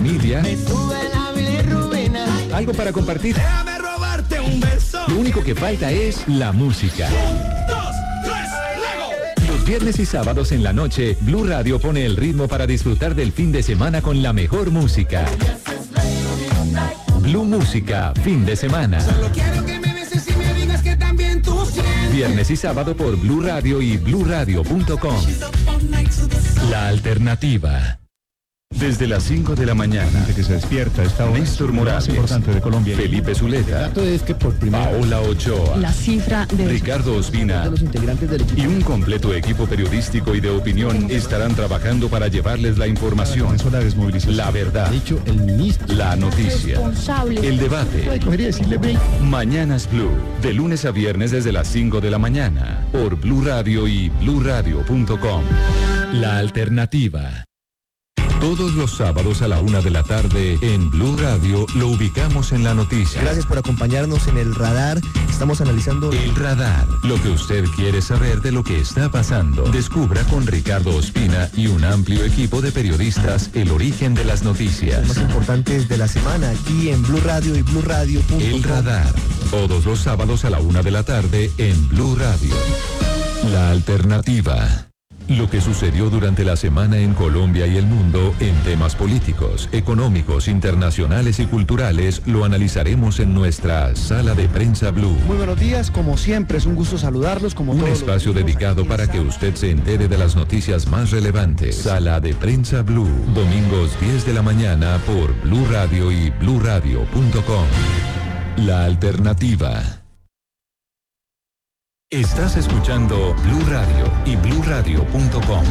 familia, algo para compartir. Déjame robarte un beso. Lo único que falta es la música. 1, 2, 3, Los viernes y sábados en la noche, Blue Radio pone el ritmo para disfrutar del fin de semana con la mejor música. Blue Música, fin de semana. Solo quiero que me beses y me digas que también tú sientes. Viernes y sábado por Blue Radio y bluradio.com. La alternativa. Desde las 5 de la mañana, que se despierta esta hora. Néstor Morales, Más importante de Colombia. Felipe Zuleta, Es que por primera Paola Ochoa, La cifra de Ricardo Ospina de los integrantes del equipo y un completo equipo periodístico y de opinión estarán trabajando para llevarles la información, comenzó la desmovilización. la verdad, Ha dicho el ministro. la noticia, responsable. el debate. Cogería decirle break. Mañanas Blue, de lunes a viernes desde las 5 de la mañana, por Blue Radio y bluradio.com. La alternativa. Todos los sábados a la 1 de la tarde en Blue Radio lo ubicamos en la noticia. Gracias por acompañarnos en el radar. Estamos analizando El radar, lo que usted quiere saber de lo que está pasando. Descubra con Ricardo Ospina y un amplio equipo de periodistas el origen de las los más noticias. importantes de la semana aquí en Blue Radio y bluradio.com. El radar, todos los sábados a la 1 de la tarde en Blue Radio. La alternativa. Lo que sucedió durante la semana en Colombia y el mundo en temas políticos, económicos, internacionales y culturales lo analizaremos en nuestra Sala de Prensa Blue. Muy buenos días, como siempre es un gusto saludarlos como Un todos los espacio domingos dedicado aquí para en que Sala. usted se entere de las noticias más relevantes. Sala de Prensa Blue, domingos 10 de la mañana por Blue Radio y bluradio.com. La alternativa. Estás escuchando Blue Radio y bluradio.com.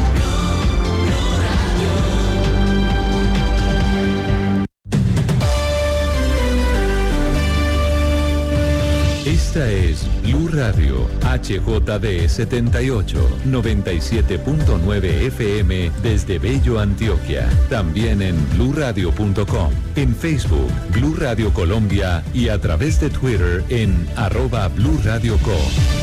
Esta es Blue Radio, HJD 78, 97.9 FM desde Bello, Antioquia. También en bluradio.com, en Facebook, Blue Radio Colombia y a través de Twitter en @BlueRadioCo.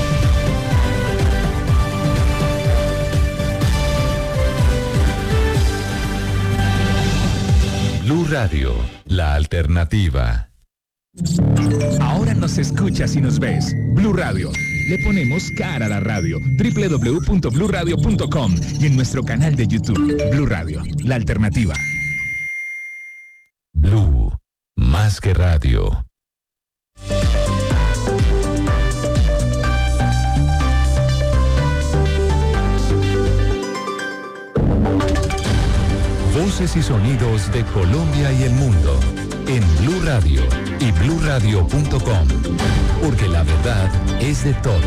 Blue Radio, la alternativa. Ahora nos escuchas y nos ves. Blue Radio. Le ponemos cara a la radio. www.bluradio.com y en nuestro canal de YouTube. Blue Radio, la alternativa. Blue, más que radio. Voces y sonidos de Colombia y el mundo en Blue Radio y bluradio.com, porque la verdad es de todos.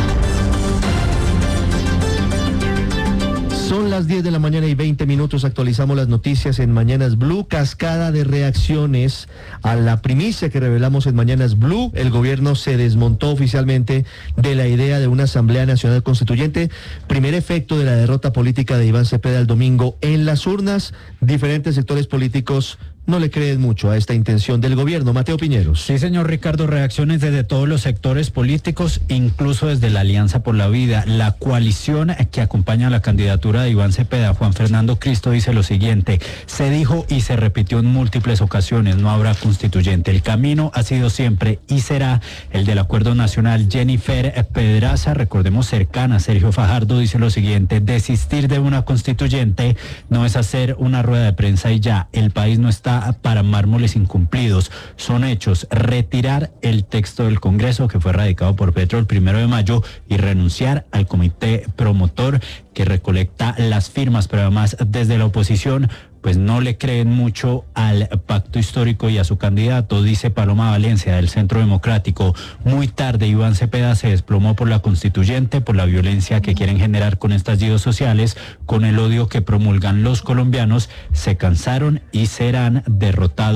Son las 10 de la mañana y 20 minutos. Actualizamos las noticias en Mañanas Blue. Cascada de reacciones a la primicia que revelamos en Mañanas Blue. El gobierno se desmontó oficialmente de la idea de una Asamblea Nacional Constituyente. Primer efecto de la derrota política de Iván Cepeda el domingo en las urnas. Diferentes sectores políticos no le creen mucho a esta intención del gobierno. Mateo Piñeros. Sí, señor Ricardo, reacciones desde todos los sectores políticos, incluso desde la Alianza por la Vida. La coalición que acompaña a la candidatura de Iván Cepeda, Juan Fernando Cristo, dice lo siguiente: se dijo y se repitió en múltiples ocasiones, no habrá constituyente. El camino ha sido siempre y será el del acuerdo nacional. Jennifer Pedraza, recordemos cercana a Sergio Fajardo, dice lo siguiente: desistir de una constituyente no es hacer una rueda de prensa y ya. El país no está para mármoles incumplidos, son hechos. Retirar el texto del Congreso que fue radicado por Petro el 1 de mayo y renunciar al comité promotor que recolecta las firmas, pero además desde la oposición pues no le creen mucho al pacto histórico y a su candidato, dice Paloma Valencia del Centro Democrático. Muy tarde Iván Cepeda se desplomó por la constituyente, por la violencia que quieren generar con estallidos sociales, con el odio que promulgan los colombianos, se cansaron y serán derrotados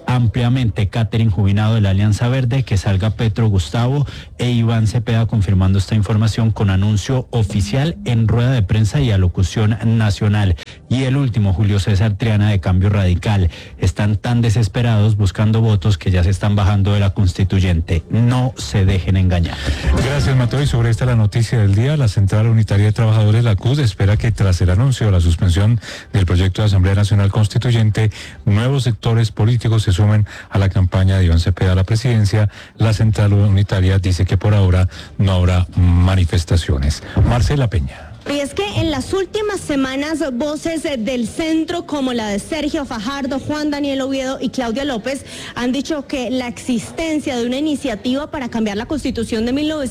ampliamente. Catherine Jubinado de la Alianza Verde, que salga Petro, Gustavo e Iván Cepeda confirmando esta información con anuncio oficial en rueda de prensa y alocución nacional. Y el último, Julio César Triana de Cambio Radical. Están tan desesperados buscando votos que ya se están bajando de la constituyente. No se dejen engañar. Gracias, Mateo. Y sobre esta la noticia del día, la Central Unitaria de Trabajadores, la CUT, espera que tras el anuncio de la suspensión del proyecto de Asamblea Nacional Constituyente, nuevos sectores políticos se sumen a la campaña de Iván Cepeda a la presidencia. La Central Unitaria dice que por ahora no habrá manifestaciones. Marcela Peña. Y es que en las últimas semanas voces del centro como la de Sergio Fajardo, Juan Daniel Oviedo y Claudia López han dicho que la existencia de una iniciativa para cambiar la Constitución de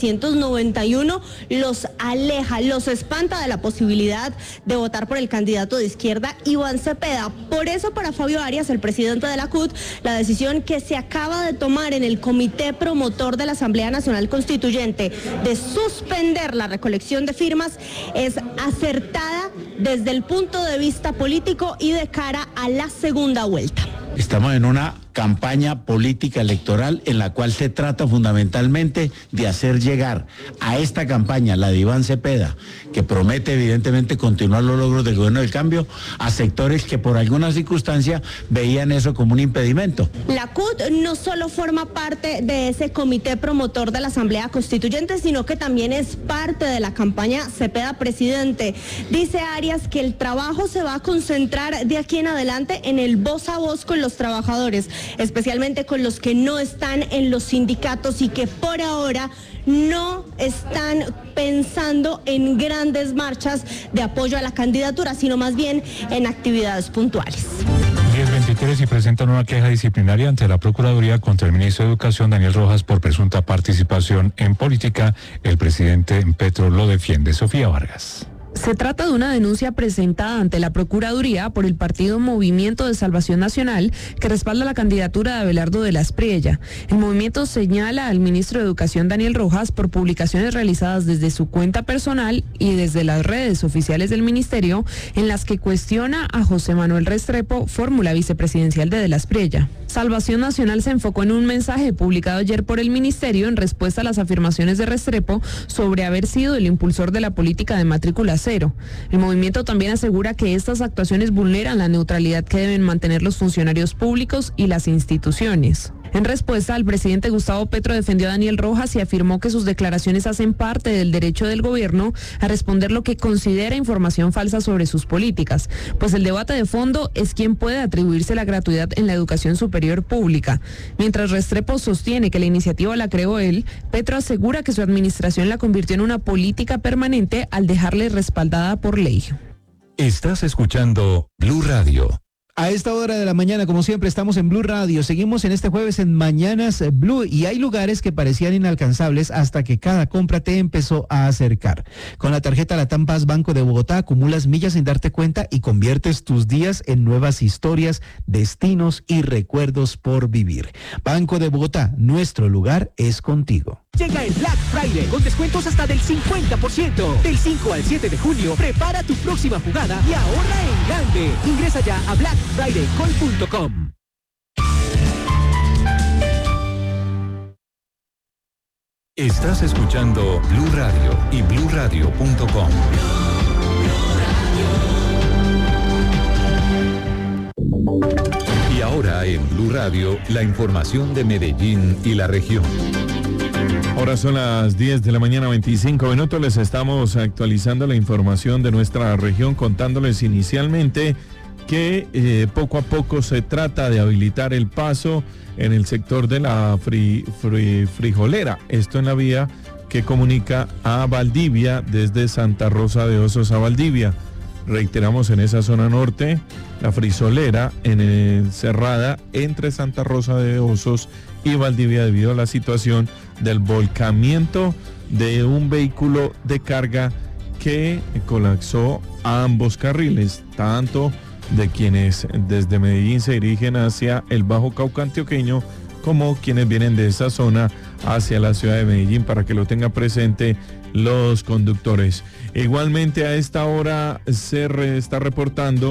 1991 los aleja, los espanta de la posibilidad de votar por el candidato de izquierda Iván Cepeda. Por eso para Fabio Arias, el presidente de la CUT, la decisión que se acaba de tomar en el comité promotor de la Asamblea Nacional Constituyente de suspender la recolección de firmas es acertada desde el punto de vista político y de cara a la segunda vuelta. Estamos en una campaña política electoral en la cual se trata fundamentalmente de hacer llegar a esta campaña, la de Iván Cepeda, que promete evidentemente continuar los logros del gobierno del cambio, a sectores que por alguna circunstancia veían eso como un impedimento. La CUT no solo forma parte de ese comité promotor de la Asamblea Constituyente, sino que también es parte de la campaña Cepeda Presidente. Dice Arias que el trabajo se va a concentrar de aquí en adelante en el voz a voz con los trabajadores, especialmente con los que no están en los sindicatos y que por ahora no están pensando en grandes marchas de apoyo a la candidatura, sino más bien en actividades puntuales. 10:23 y presentan una queja disciplinaria ante la Procuraduría contra el ministro de Educación, Daniel Rojas, por presunta participación en política. El presidente Petro lo defiende. Sofía Vargas. Se trata de una denuncia presentada ante la Procuraduría por el partido Movimiento de Salvación Nacional, que respalda la candidatura de Abelardo de la Espriella. El movimiento señala al ministro de Educación, Daniel Rojas, por publicaciones realizadas desde su cuenta personal y desde las redes oficiales del ministerio, en las que cuestiona a José Manuel Restrepo, fórmula vicepresidencial de la Espriella. Salvación Nacional se enfocó en un mensaje publicado ayer por el ministerio en respuesta a las afirmaciones de Restrepo sobre haber sido el impulsor de la política de matrícula cero. El movimiento también asegura que estas actuaciones vulneran la neutralidad que deben mantener los funcionarios públicos y las instituciones. En respuesta, el presidente Gustavo Petro defendió a Daniel Rojas y afirmó que sus declaraciones hacen parte del derecho del gobierno a responder lo que considera información falsa sobre sus políticas, pues el debate de fondo es quién puede atribuirse la gratuidad en la educación superior pública. Mientras Restrepo sostiene que la iniciativa la creó él, Petro asegura que su administración la convirtió en una política permanente al dejarle respaldada por ley. Estás escuchando Blue Radio. A esta hora de la mañana, como siempre, estamos en Blue Radio. Seguimos en este jueves en Mañanas Blue y hay lugares que parecían inalcanzables hasta que cada compra te empezó a acercar. Con la tarjeta Latam Paz Banco de Bogotá acumulas millas sin darte cuenta y conviertes tus días en nuevas historias, destinos y recuerdos por vivir. Banco de Bogotá, nuestro lugar es contigo. Llega el Black Friday con descuentos hasta del 50%. Del 5 al 7 de junio, prepara tu próxima jugada y ahorra en grande. Ingresa ya a blackfridaycall.com. Estás escuchando Blue Radio y bluradio.com. Y ahora en Blue Radio, la información de Medellín y la región. Ahora son las 10 de la mañana, 25 minutos. Les estamos actualizando la información de nuestra región, contándoles inicialmente que poco a poco se trata de habilitar el paso en el sector de la Frijolera. Esto en la vía que comunica a Valdivia desde Santa Rosa de Osos a Valdivia. Reiteramos, en esa zona norte, la Frijolera cerrada entre Santa Rosa de Osos y Valdivia debido a la situación del volcamiento de un vehículo de carga que colapsó a ambos carriles, tanto de quienes desde Medellín se dirigen hacia el Bajo Cauca antioqueño como quienes vienen de esa zona hacia la ciudad de Medellín, para que lo tengan presente los conductores. Igualmente a esta hora se está reportando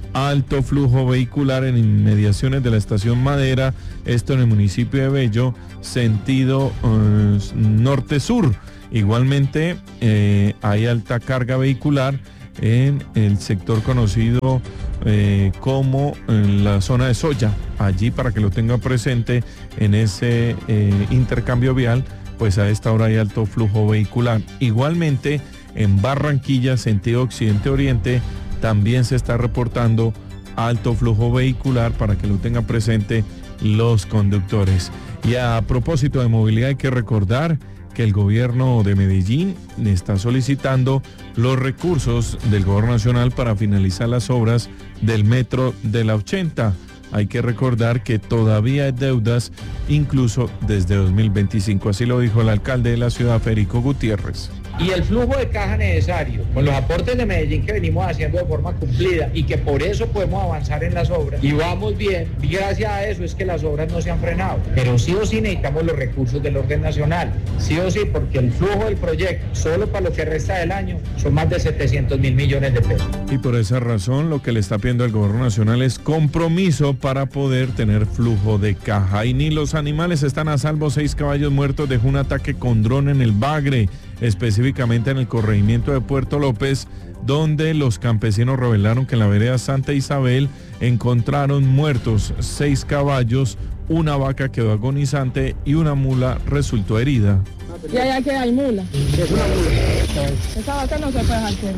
alto flujo vehicular en inmediaciones de la estación Madera, esto en el municipio de Bello, sentido norte-sur. Igualmente hay alta carga vehicular en el sector conocido como en la zona de Soya. Allí, para que lo tenga presente, en ese intercambio vial, pues a esta hora hay alto flujo vehicular. Igualmente en Barranquilla, sentido occidente-oriente, también se está reportando alto flujo vehicular, para que lo tengan presente los conductores. Y a propósito de movilidad, hay que recordar que el gobierno de Medellín está solicitando los recursos del gobierno nacional para finalizar las obras del metro de la 80. Hay que recordar que todavía hay deudas, incluso desde 2025. Así lo dijo el alcalde de la ciudad, Federico Gutiérrez. Y el flujo de caja necesario, con los aportes de Medellín que venimos haciendo de forma cumplida y que por eso podemos avanzar en las obras y vamos bien, y gracias a eso es que las obras no se han frenado. Pero sí o sí necesitamos los recursos del orden nacional, sí o sí, porque el flujo del proyecto, solo para lo que resta del año, son más de 700.000 millones de pesos. Y por esa razón, lo que le está pidiendo el gobierno nacional es compromiso para poder tener flujo de caja. Y ni los animales están a salvo. 6 caballos muertos dejó un ataque con dron en el Bagre, específicamente en el corregimiento de Puerto López, donde los campesinos revelaron que en la vereda Santa Isabel encontraron muertos 6 caballos, una vaca quedó agonizante y una mula resultó herida. Y allá que hay mula. Es una mula. Esa vaca no se puede dejar hacer.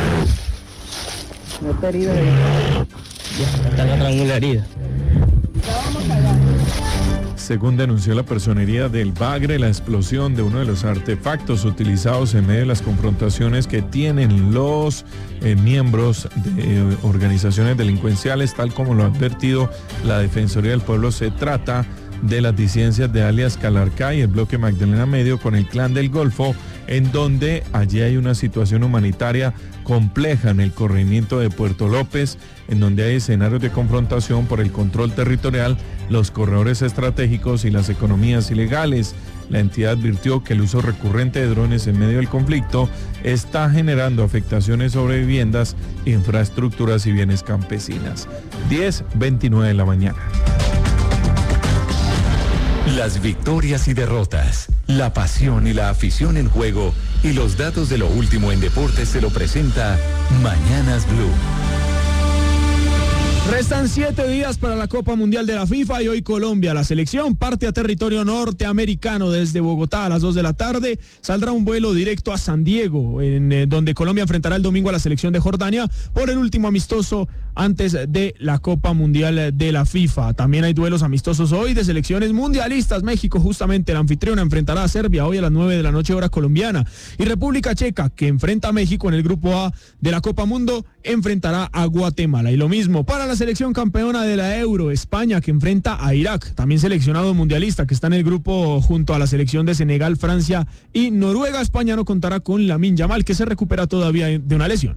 No está herida. Está la otra mula herida. Ya vamos allá. Según denunció la personería del Bagre, la explosión de uno de los artefactos utilizados en medio de las confrontaciones que tienen los miembros de organizaciones delincuenciales, tal como lo ha advertido la Defensoría del Pueblo, se trata de las disidencias de alias Calarcá y el bloque Magdalena Medio con el Clan del Golfo, en donde allí hay una situación humanitaria compleja en el corregimiento de Puerto López, en donde hay escenarios de confrontación por el control territorial, los corredores estratégicos y las economías ilegales. La entidad advirtió que el uso recurrente de drones en medio del conflicto está generando afectaciones sobre viviendas, infraestructuras y bienes campesinas. 10:29 de la mañana. Las victorias y derrotas, la pasión y la afición en juego y los datos de lo último en deportes se lo presenta Mañanas Blue. Restan 7 días para la Copa Mundial de la FIFA y hoy Colombia, la selección, parte a territorio norteamericano desde Bogotá a las 2 de la tarde. Saldrá un vuelo directo a San Diego, donde Colombia enfrentará el domingo a la selección de Jordania por el último amistoso antes de la Copa Mundial de la FIFA. También hay duelos amistosos hoy de selecciones mundialistas. México, justamente la anfitriona, enfrentará a Serbia hoy a las 9 de la noche hora colombiana. Y República Checa, que enfrenta a México en el grupo A de la Copa Mundo, enfrentará a Guatemala. Y lo mismo para la selección campeona de la Euro, España, que enfrenta a Irak, también seleccionado mundialista, que está en el grupo junto a la selección de Senegal, Francia y Noruega. España no contará con Lamine Yamal, que se recupera todavía de una lesión.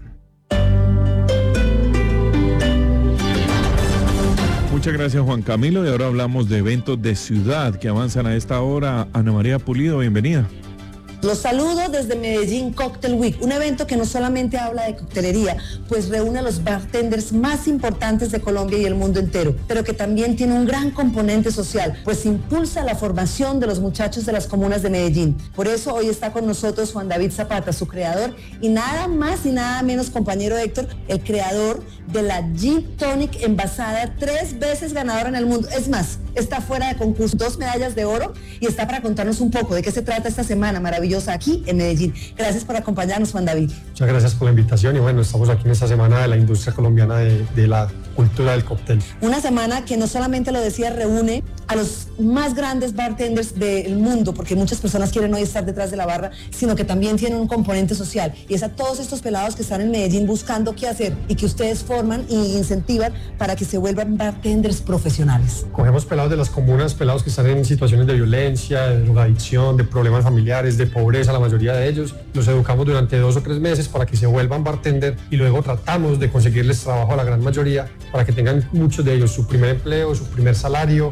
Muchas gracias, Juan Camilo, y ahora hablamos de eventos de ciudad que avanzan a esta hora. Ana María Pulido, bienvenida. Los saludo desde Medellín Cocktail Week, un evento que no solamente habla de coctelería, pues reúne a los bartenders más importantes de Colombia y el mundo entero, pero que también tiene un gran componente social, pues impulsa la formación de los muchachos de las comunas de Medellín. Por eso hoy está con nosotros Juan David Zapata, su creador, y nada más y nada menos, compañero Héctor, el creador de la Gin Tonic envasada, 3 veces ganadora en el mundo. Es más, está fuera de concurso, 2 medallas de oro, y está para contarnos un poco de qué se trata esta semana maravillosa aquí en Medellín. Gracias por acompañarnos, Juan David. Muchas gracias por la invitación y bueno, estamos aquí en esta semana de la industria colombiana de la cultura del cóctel. Una semana que no solamente, lo decía, reúne a los más grandes bartenders del mundo, porque muchas personas quieren hoy estar detrás de la barra, sino que también tiene un componente social, y es a todos estos pelados que están en Medellín buscando qué hacer y que ustedes forman e incentivan para que se vuelvan bartenders profesionales. Cogemos pelados de las comunas, pelados que están en situaciones de violencia, de drogadicción, de problemas familiares, de pobreza, la mayoría de ellos. Los educamos durante 2 o 3 meses para que se vuelvan bartender y luego tratamos de conseguirles trabajo a la gran mayoría para que tengan muchos de ellos su primer empleo, su primer salario y bueno,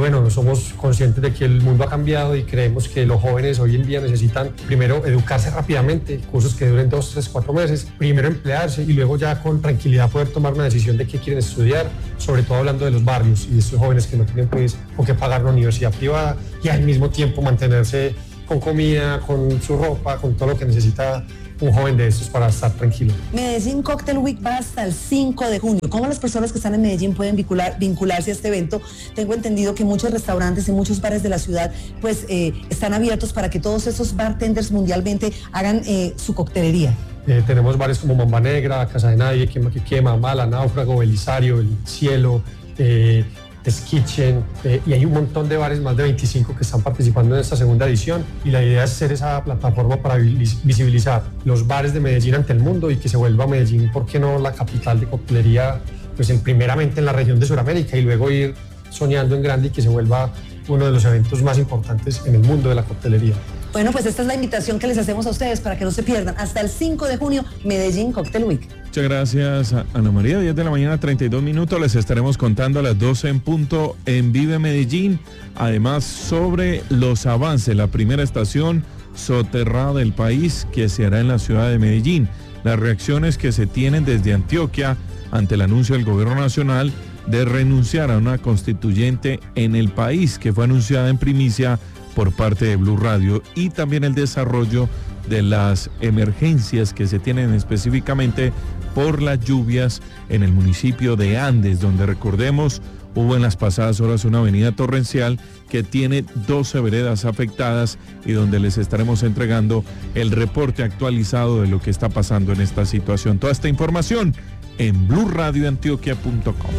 bueno, somos conscientes de que el mundo ha cambiado y creemos que los jóvenes hoy en día necesitan primero educarse rápidamente, cursos que duren 2, 3, 4 meses, primero emplearse y luego ya con tranquilidad poder tomar una decisión de qué quieren estudiar, sobre todo hablando de los barrios y de estos jóvenes que no tienen pues con qué pagar una universidad privada y al mismo tiempo mantenerse con comida, con su ropa, con todo lo que necesita un joven de estos para estar tranquilo. Medellín Cocktail Week va hasta el 5 de junio. ¿Cómo las personas que están en Medellín pueden vincularse a este evento? Tengo entendido que muchos restaurantes y muchos bares de la ciudad pues están abiertos para que todos esos bartenders mundialmente hagan su coctelería. Tenemos bares como Mamba Negra, Casa de Nadie, Quema que Quema, Mala, Náufrago, Belisario, El Cielo, Test Kitchen, y hay un montón de bares, más de 25 que están participando en esta segunda edición y la idea es ser esa plataforma para visibilizar los bares de Medellín ante el mundo y que se vuelva Medellín, ¿por qué no?, la capital de coctelería, pues primeramente en la región de Sudamérica y luego ir soñando en grande y que se vuelva uno de los eventos más importantes en el mundo de la coctelería. Bueno, pues esta es la invitación que les hacemos a ustedes para que no se pierdan. Hasta el 5 de junio, Medellín Cocktail Week. Muchas gracias, Ana María. 10 de la mañana, 32 minutos. Les estaremos contando a las 12 en punto en Vive Medellín. Además, sobre los avances, la primera estación soterrada del país que se hará en la ciudad de Medellín. Las reacciones que se tienen desde Antioquia ante el anuncio del gobierno nacional de renunciar a una constituyente en el país que fue anunciada en primicia por parte de Blue Radio, y también el desarrollo de las emergencias que se tienen específicamente por las lluvias en el municipio de Andes, donde recordemos hubo en las pasadas horas una avenida torrencial que tiene 12 veredas afectadas y donde les estaremos entregando el reporte actualizado de lo que está pasando en esta situación. Toda esta información en bluradioantioquia.com.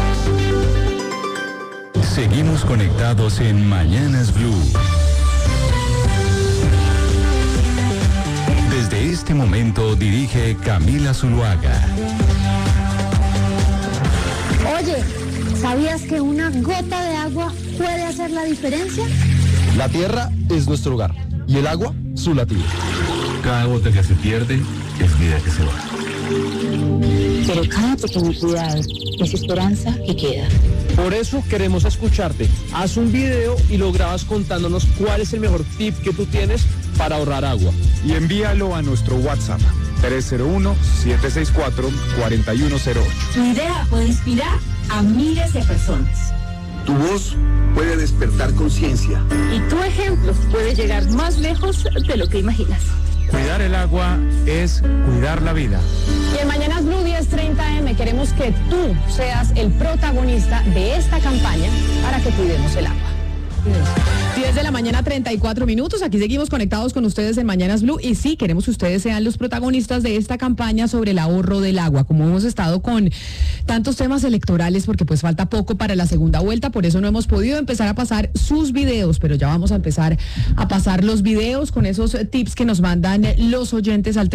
Seguimos conectados en Mañanas Blue. Desde este momento dirige Camila Zuluaga. Oye, ¿sabías que una gota de agua puede hacer la diferencia? La tierra es nuestro hogar y el agua su latido. Cada gota que se pierde es vida que se va. Pero cada pequeño cuidado es esperanza que queda. Por eso queremos escucharte. Haz un video y lo grabas contándonos cuál es el mejor tip que tú tienes para ahorrar agua. Y envíalo a nuestro WhatsApp 301-764-4108. Tu idea puede inspirar a miles de personas. Tu voz puede despertar conciencia. Y tu ejemplo puede llegar más lejos de lo que imaginas. Cuidar el agua es cuidar la vida. Y en Mañanas Blue 10:30 AM queremos que tú seas el protagonista de esta campaña para que cuidemos el agua. 10 de la mañana, 34 minutos. Aquí seguimos conectados con ustedes en Mañanas Blue. Y sí, queremos que ustedes sean los protagonistas de esta campaña sobre el ahorro del agua. Como hemos estado con tantos temas electorales, porque pues falta poco para la segunda vuelta, por eso no hemos podido empezar a pasar sus videos, pero ya vamos a empezar a pasar los videos con esos tips que nos mandan los oyentes al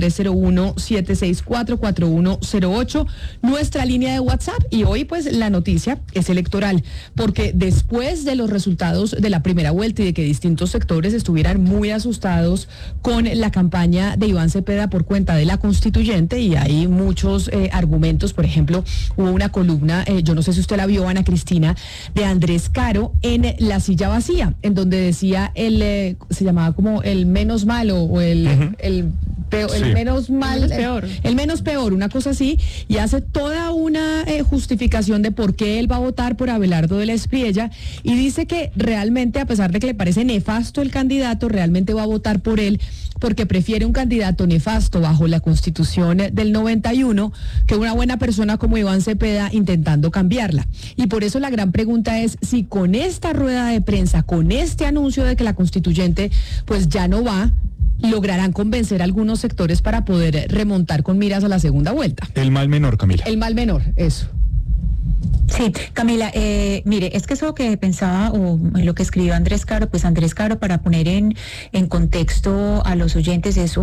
301-764-4108, nuestra línea de WhatsApp. Y hoy pues la noticia es electoral, porque después de los resultados de la primera vuelta y de que distintos sectores estuvieran muy asustados con la campaña de Iván Cepeda por cuenta de la constituyente, y hay muchos argumentos. Por ejemplo, hubo una columna, yo no sé si usted la vio, Ana Cristina, de Andrés Caro en La Silla Vacía, en donde decía se llamaba como el menos malo o el peor, sí, el menos mal, el menos peor, una cosa así, y hace toda una justificación de por qué él va a votar por Abelardo de la Espriella, y dice que realmente, a pesar de que le parece nefasto el candidato, realmente va a votar por él porque prefiere un candidato nefasto bajo la Constitución del 91 que una buena persona como Iván Cepeda intentando cambiarla. Y por eso la gran pregunta es si con esta rueda de prensa, con este anuncio de que la constituyente pues ya no va, lograrán convencer a algunos sectores para poder remontar con miras a la segunda vuelta. El mal menor, Camila. El mal menor, eso. Sí, Camila, mire, es que eso que pensaba o lo que escribió Andrés Caro, pues Andrés Caro, para poner en contexto a los oyentes, es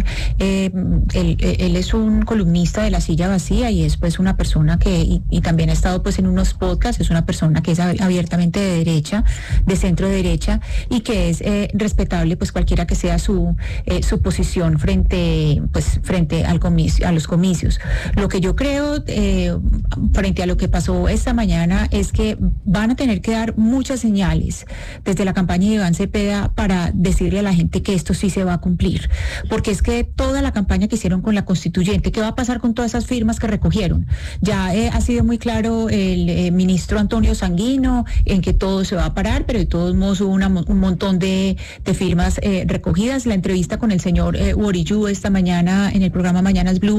él es un columnista de La Silla Vacía y es pues una persona que, y también ha estado pues en unos podcasts, es una persona que es abiertamente de derecha, de centro derecha, y que es respetable pues cualquiera que sea su posición frente a los comicios. Lo que yo creo frente a lo que pasó esta mañana es que van a tener que dar muchas señales desde la campaña de Iván Cepeda para decirle a la gente que esto sí se va a cumplir, porque es que toda la campaña que hicieron con la constituyente, ¿qué va a pasar con todas esas firmas que recogieron? Ya ha sido muy claro el ministro Antonio Sanguino en que todo se va a parar, pero de todos modos hubo un montón de firmas recogidas. La entrevista con el señor Uoriyu esta mañana en el programa Mañanas Blue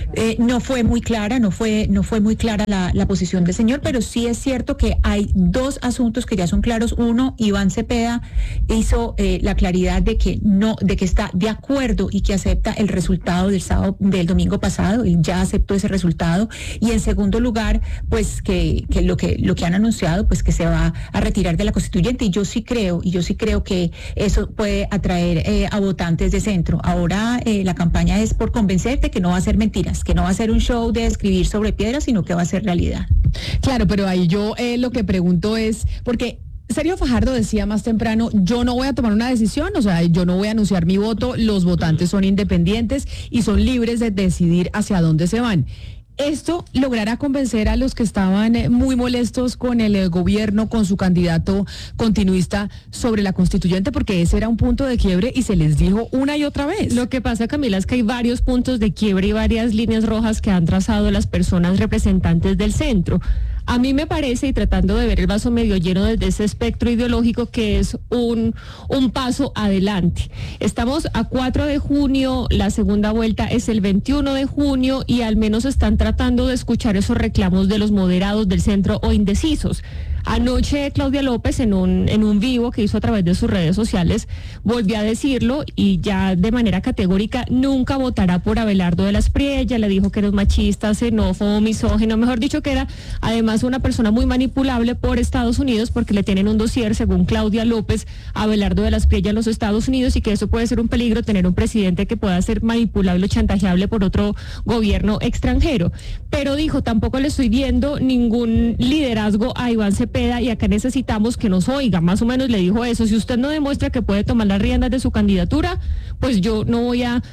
no fue muy clara, no fue muy clara la posición del señor, pero sí es cierto que hay dos asuntos que ya son claros. Uno, Iván Cepeda hizo la claridad de que está de acuerdo y que acepta el resultado del domingo pasado. Él ya aceptó ese resultado. Y en segundo lugar, pues que lo que han anunciado, pues que se va a retirar de la constituyente. Y yo sí creo que eso puede atraer a votantes de centro. Ahora la campaña es por convencerte que no va a ser mentiras, que no va a ser un show de escribir sobre piedras, sino que va a ser realidad. Claro, pero ahí yo lo que pregunto es, porque Sergio Fajardo decía más temprano, yo no voy a tomar una decisión, o sea, yo no voy a anunciar mi voto, los votantes son independientes y son libres de decidir hacia dónde se van. ¿Esto logrará convencer a los que estaban muy molestos con el gobierno, con su candidato continuista sobre la constituyente? Porque ese era un punto de quiebre y se les dijo una y otra vez. Lo que pasa, Camila, es que hay varios puntos de quiebre y varias líneas rojas que han trazado las personas representantes del centro. A mí me parece, y tratando de ver el vaso medio lleno desde ese espectro ideológico, que es un paso adelante. Estamos a 4 de junio, la segunda vuelta es el 21 de junio y al menos están tratando de escuchar esos reclamos de los moderados del centro o indecisos. Anoche Claudia López en un vivo que hizo a través de sus redes sociales volvió a decirlo y ya de manera categórica nunca votará por Abelardo de las Priella. Le dijo que era machista, xenófobo, misógino, mejor dicho que era además una persona muy manipulable por Estados Unidos porque le tienen un dossier, según Claudia López, a Abelardo de las Priella en los Estados Unidos y que eso puede ser un peligro, tener un presidente que pueda ser manipulable o chantajeable por otro gobierno extranjero. Pero dijo, tampoco le estoy viendo ningún liderazgo a Iván Cepeda y acá necesitamos que nos oiga, más o menos le dijo eso. Si usted no demuestra que puede tomar las riendas de su candidatura, pues yo no voy a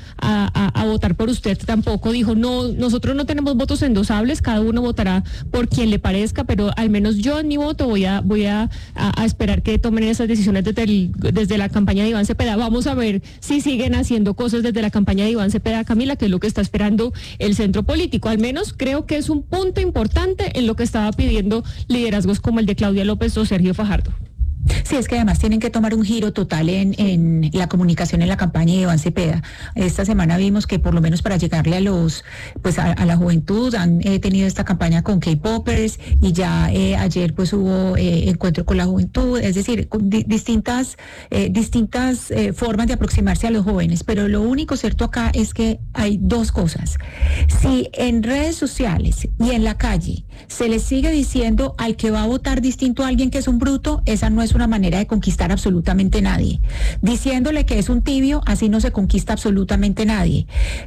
votar por usted tampoco. Dijo, no, nosotros no tenemos votos endosables, cada uno votará por quien le parezca, pero al menos yo en mi voto voy a esperar que tomen esas decisiones desde la campaña de Iván Cepeda. Vamos a ver si siguen haciendo cosas desde la campaña de Iván Cepeda, Camila, que es lo que está esperando el centro político. Al menos creo que es un punto importante en lo que estaba pidiendo liderazgos como el de Claudia López o Sergio Fajardo. Sí, es que además tienen que tomar un giro total en la comunicación en la campaña de Iván Cepeda. Esta semana vimos que por lo menos para llegarle a la juventud han tenido esta campaña con K-popers y ya ayer pues hubo encuentro con la juventud, es decir, con distintas formas de aproximarse a los jóvenes. Pero lo único cierto acá es que hay dos cosas. Si en redes sociales y en la calle se le sigue diciendo al que va a votar distinto a alguien que es un bruto, esa no es una manera de conquistar absolutamente nadie. Diciéndole que es un tibio, así no se conquista absolutamente nadie.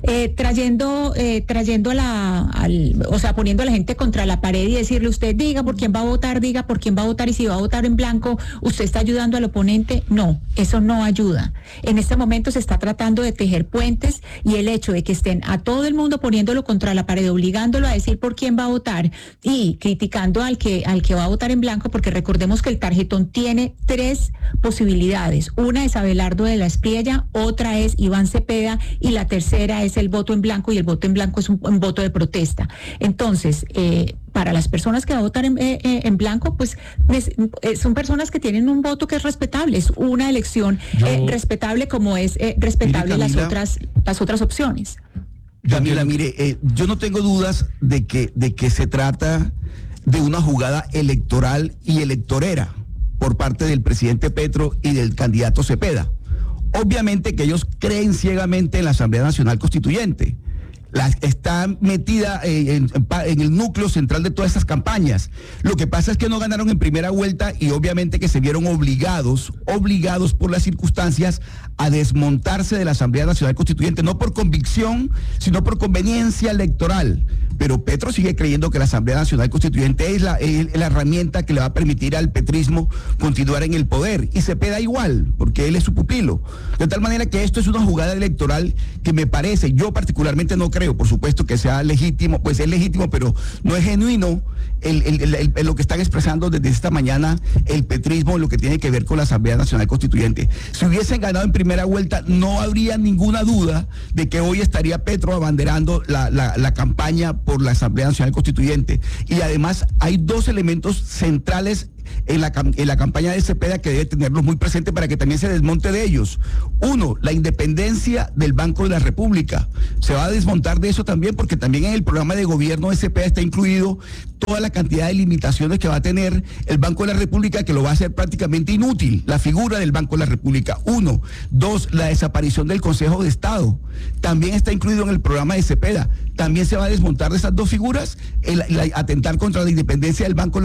Poniendo a la gente contra la pared y decirle, usted diga por quién va a votar, y si va a votar en blanco, usted está ayudando al oponente. No, eso no ayuda. En este momento se está tratando de tejer puentes y el hecho de que estén a todo el mundo poniéndolo contra la pared, obligándolo a decir por quién va a votar y criticando al que va a votar en blanco, porque recordemos que el tarjetón tiene 3 posibilidades. Una es Abelardo de las Priella, otra es Iván Cepeda y la tercera es el voto en blanco, y el voto en blanco es un voto de protesta. Entonces, para las personas que van a votar en blanco, pues son personas que tienen un voto que es respetable, es una elección respetable como es respetable las otras opciones. Camila, mire, yo no tengo dudas de que se trata de una jugada electoral y electorera por parte del presidente Petro y del candidato Cepeda. Obviamente que ellos creen ciegamente en la Asamblea Nacional Constituyente. Está metida en el núcleo central de todas esas campañas. Lo que pasa es que no ganaron en primera vuelta y obviamente que se vieron obligados por las circunstancias a desmontarse de la Asamblea Nacional Constituyente, no por convicción, sino por conveniencia electoral. Pero Petro sigue creyendo que la Asamblea Nacional Constituyente es la herramienta que le va a permitir al petrismo continuar en el poder. Y Cepeda igual, porque él es su pupilo. De tal manera que esto es una jugada electoral que me parece, yo particularmente no creo creo, por supuesto, que sea legítimo, pues es legítimo, pero no es genuino lo que están expresando desde esta mañana el petrismo en lo que tiene que ver con la Asamblea Nacional Constituyente. Si hubiesen ganado en primera vuelta, no habría ninguna duda de que hoy estaría Petro abanderando la campaña por la Asamblea Nacional Constituyente. Y además hay dos elementos centrales en la campaña de Cepeda que debe tenerlos muy presentes para que también se desmonte de ellos. Uno, la independencia del Banco de la República. Se va a desmontar de eso también, porque también en el programa de gobierno de Cepeda está incluido toda la cantidad de limitaciones que va a tener el Banco de la República, que lo va a hacer prácticamente inútil, la figura del Banco de la República. Uno. Dos, la desaparición del Consejo de Estado. También está incluido en el programa de Cepeda. También se va a desmontar de esas dos figuras, el atentar contra la independencia del Banco de la